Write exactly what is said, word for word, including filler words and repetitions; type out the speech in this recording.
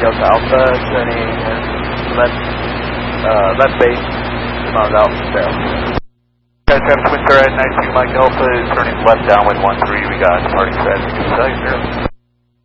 Delta Alpha, turning left, uh, left base, two miles out, there. Guys, Travis Winter at nine two Mike Alpha is turning left downwind one three, we got departing traffic in sight, zero.